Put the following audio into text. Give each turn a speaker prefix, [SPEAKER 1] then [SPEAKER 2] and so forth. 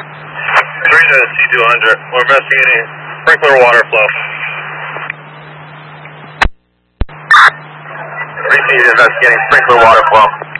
[SPEAKER 1] 3 to C200. We're investigating sprinkler water flow. Repeat, investigating sprinkler water flow.